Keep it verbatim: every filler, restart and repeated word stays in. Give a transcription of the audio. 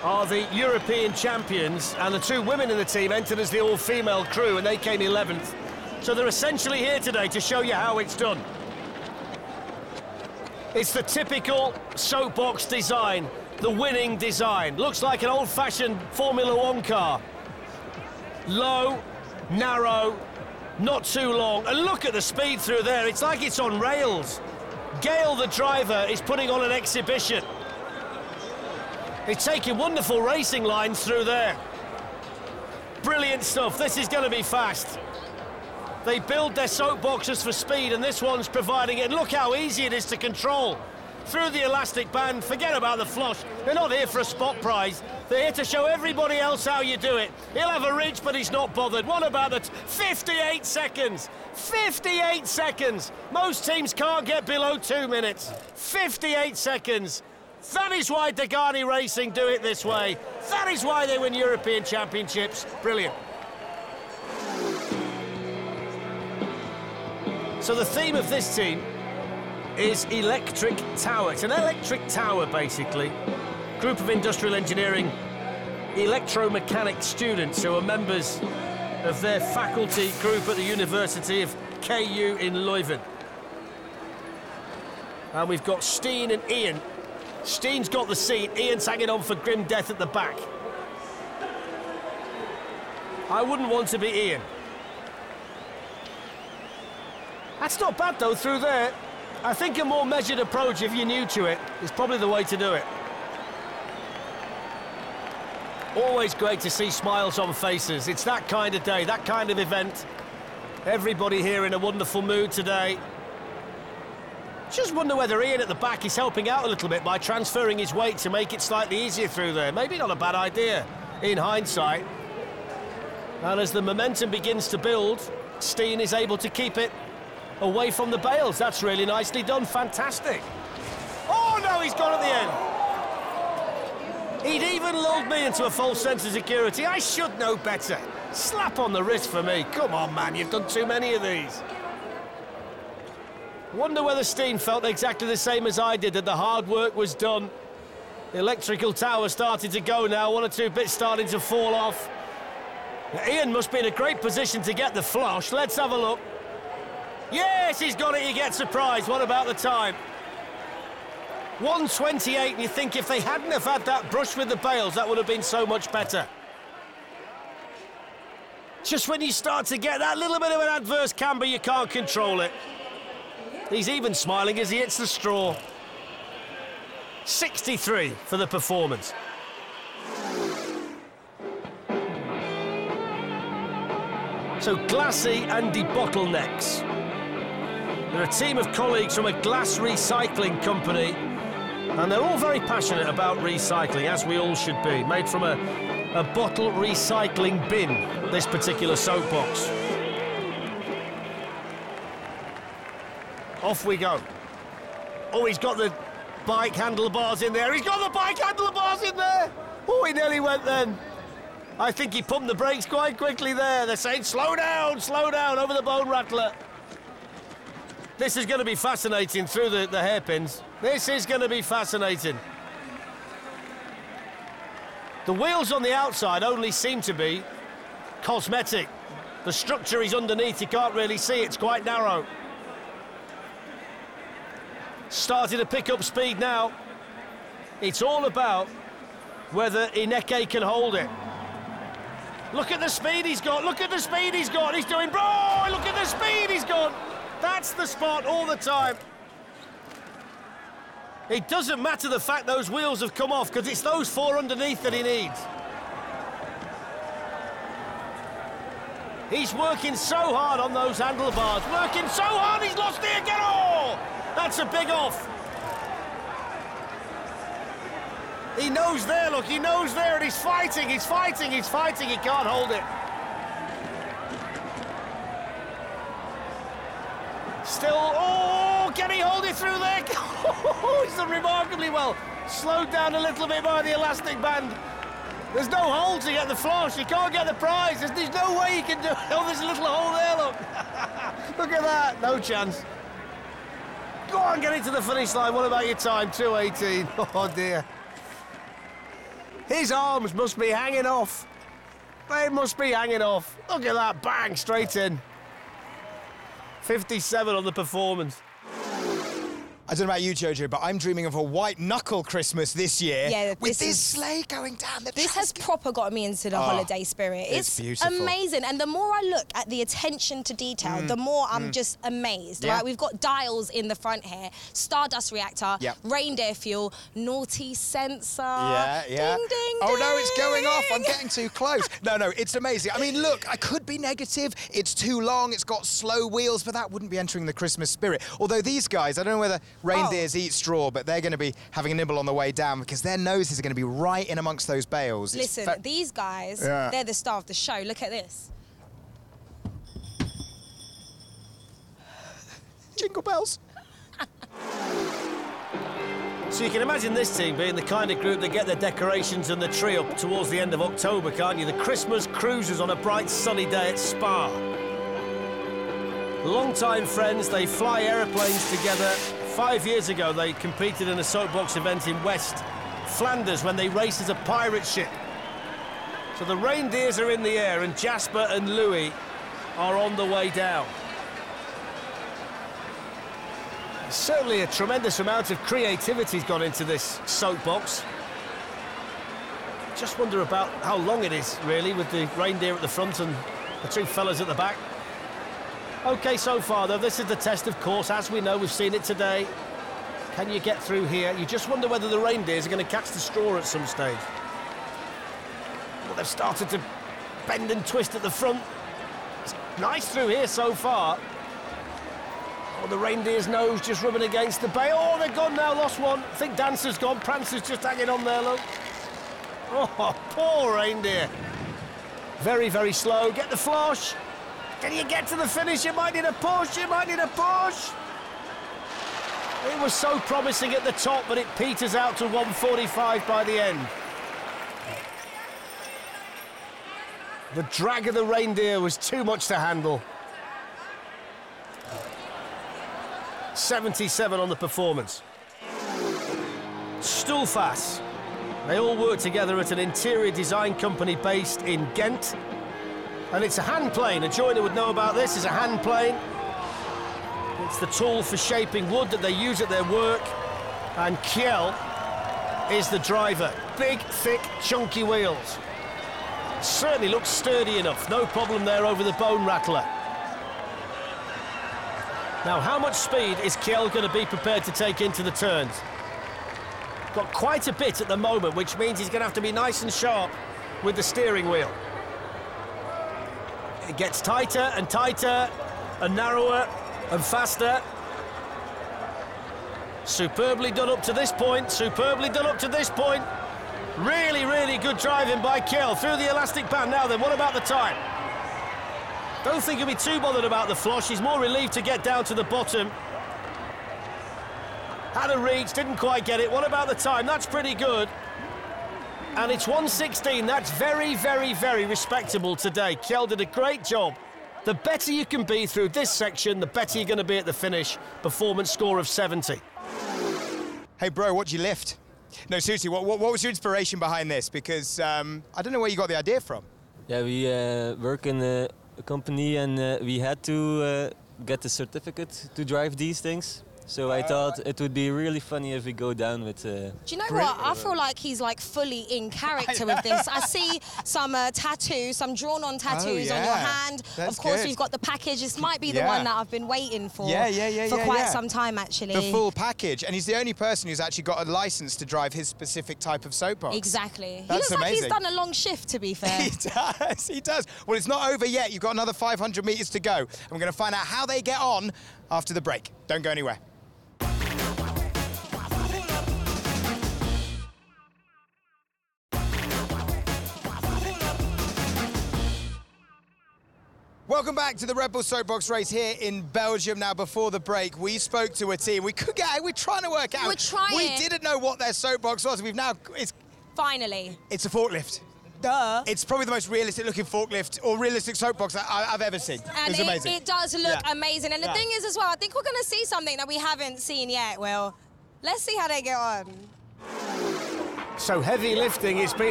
are the European champions, and the two women in the team entered as the all-female crew, and they came eleventh. So they're essentially here today to show you how it's done. It's the typical soapbox design, the winning design. Looks like an old-fashioned Formula One car. Low, narrow, not too long. And look at the speed through there. It's like it's on rails. Gale, the driver, is putting on an exhibition. He's taking wonderful racing lines through there. Brilliant stuff. This is going to be fast. They build their soapboxes for speed, and this one's providing it. Look how easy it is to control. Through the elastic band, forget about the flush. They're not here for a spot prize. They're here to show everybody else how you do it. He'll have a ridge, but he's not bothered. What about the fifty-eight seconds? fifty-eight seconds. Most teams can't get below two minutes. fifty-eight seconds. That is why Degani Racing do it this way. That is why they win European Championships. Brilliant. So the theme of this team is Electric Tower. It's an electric tower, basically. Group of industrial engineering, electromechanic students who are members of their faculty group at the University of K U in Leuven. And we've got Steen and Ian. Steen's got the seat, Ian's hanging on for grim death at the back. I wouldn't want to be Ian. That's not bad, though, through there. I think a more measured approach, if you're new to it, is probably the way to do it. Always great to see smiles on faces. It's that kind of day, that kind of event. Everybody here in a wonderful mood today. Just wonder whether Ian at the back is helping out a little bit by transferring his weight to make it slightly easier through there. Maybe not a bad idea, in hindsight. And as the momentum begins to build, Steen is able to keep it away from the bales. That's really nicely done. Fantastic. Oh, no, he's gone at the end. He'd even lulled me into a false sense of security. I should know better. Slap on the wrist for me. Come on, man, you've done too many of these. Wonder whether Steen felt exactly the same as I did, that the hard work was done. The electrical tower started to go now. One or two bits starting to fall off. Now, Ian must be in a great position to get the flush. Let's have a look. Yes, he's got it. He gets a prize. What about the time? one twenty-eight, and you think if they hadn't have had that brush with the bales, that would have been so much better. Just when you start to get that little bit of an adverse camber, you can't control it. He's even smiling as he hits the straw. sixty-three for the performance. So Glassy and De Bottlenecks. They're a team of colleagues from a glass recycling company, and they're all very passionate about recycling, as we all should be. Made from a, a bottle recycling bin, this particular soapbox. Off we go. Oh, he's got the bike handlebars in there. He's got the bike handlebars in there. Oh, he nearly went then. I think he pumped the brakes quite quickly there. They're saying, slow down, slow down, over the bone rattler. This is going to be fascinating through the, the hairpins. This is going to be fascinating. The wheels on the outside only seem to be cosmetic. The structure is underneath. You can't really see. It's quite narrow. Starting to pick up speed now. It's all about whether Ineke can hold it. Look at the speed he's got. Look at the speed he's got. He's doing... Oh, look at the speed he's got. That's the spot all the time. It doesn't matter the fact those wheels have come off, because it's those four underneath that he needs. He's working so hard on those handlebars. Working so hard, he's lost it again. Oh! That's a big off. He knows there, look, he knows there, and he's fighting, he's fighting, he's fighting, he can't hold it. Still, oh, can he hold it through there? Oh, he's done remarkably well. Slowed down a little bit by the elastic band. There's no hole to get the flush, you can't get the prize. There's, there's no way you can do it. Oh, there's a little hole there, look. Look at that, no chance. Go on, get into the finish line. What about your time? two eighteen. Oh, dear. His arms must be hanging off. They must be hanging off. Look at that, bang, straight in. fifty-seven on the performance. I don't know about you, Jojo, but I'm dreaming of a white knuckle Christmas this year. Yeah, with this this is- sleigh going down the This has track. proper got me into the Oh, holiday spirit. it's It's, beautiful. amazing. And the more I look at the attention to detail, the more I'm just amazed. Yeah. Right? We've got dials in the front here, Stardust reactor, Yep. reindeer fuel, naughty sensor. Yeah, yeah. Ding, ding, Oh, no, it's going off. I'm ding. getting too close. No, no, it's amazing. I mean, look, I could be negative. It's too long. It's got slow wheels, but that wouldn't be entering the Christmas spirit. Although these guys, I don't know whether reindeers Oh. eat straw, but they're going to be having a nibble on the way down because their noses are going to be right in amongst those bales. It's Listen, fa- these guys, Yeah. they're the star of the show. Look at this. Jingle bells. So you can imagine this team being the kind of group that get their decorations and the tree up towards the end of October, can't you? The Christmas cruisers on a bright sunny day at Spa. Long-time friends, they fly aeroplanes together. Five years ago, they competed in a soapbox event in West Flanders when they raced as a pirate ship. So the reindeers are in the air and Jasper and Louis are on the way down. Certainly a tremendous amount of creativity's gone into this soapbox. Just wonder about how long it is, really, with the reindeer at the front and the two fellas at the back. OK, so far, though, this is the test, of course. As we know, we've seen it today. Can you get through here? You just wonder whether the reindeers are going to catch the straw at some stage. Well, they've started to bend and twist at the front. It's nice through here so far. Oh, the reindeer's nose just rubbing against the bay. Oh, they're gone now, lost one. I think Dancer's gone. Prancer's just hanging on there, look. Oh, poor reindeer. Very, very slow. Get the flush. Can you get to the finish? You might need a push. You might need a push. It was so promising at the top, but it peters out to one forty-five by the end. The drag of the reindeer was too much to handle. seventy-seven on the performance. Stulfas. They all work together at an interior design company based in Ghent. And it's a hand plane. A joiner would know about this. It's a hand plane. It's the tool for shaping wood that they use at their work. And Kjell is the driver. Big, thick, chunky wheels. Certainly looks sturdy enough. No problem there over the bone rattler. Now, how much speed is Kjell going to be prepared to take into the turns? Got quite a bit at the moment, which means he's going to have to be nice and sharp with the steering wheel. It gets tighter and tighter and narrower and faster. Superbly done up to this point, superbly done up to this point. Really, really good driving by Kjell through the elastic band. Now then, what about the time? Don't think he'll be too bothered about the flush. He's more relieved to get down to the bottom. Had a reach, didn't quite get it. What about the time? That's pretty good. And it's one sixteen. That's very, very, very respectable today. Kjell did a great job. The better you can be through this section, the better you're going to be at the finish. Performance score of seventy. Hey, bro, what'd you lift? No, seriously, what, what, what was your inspiration behind this? Because um, I don't know where you got the idea from. Yeah, we uh, work in a, a company and uh, we had to uh, get the certificate to drive these things. So I thought it would be really funny if we go down with... Uh, Do you know what? I feel like he's like fully in character with this. I see some uh, tattoos, some drawn-on tattoos Oh, on your yeah. hand. That's of course, good. we've got the package. This might be the Yeah. one that I've been waiting for. Yeah, yeah, yeah, for yeah, quite yeah. some time, actually. The full package. And he's the only person who's actually got a license to drive his specific type of soapbox. Exactly. That's he looks like amazing. he's done a long shift, to be fair. He does, he does. Well, it's not over yet. You've got another five hundred metres to go. And we're going to find out how they get on after the break. Don't go anywhere. Welcome back to the Red Bull Soapbox race here in Belgium. Now, before the break, we spoke to a team. We could get, we're trying to work out. We're trying. We didn't know what their soapbox was. We've now, it's, Finally. it's a forklift. Duh. It's probably the most realistic looking forklift or realistic soapbox that I, I've ever seen. And it's it, amazing. it does look Yeah. amazing. And the Yeah. thing is as well, I think we're going to see something that we haven't seen yet, Will. Let's see how they get on. So heavy lifting, it's been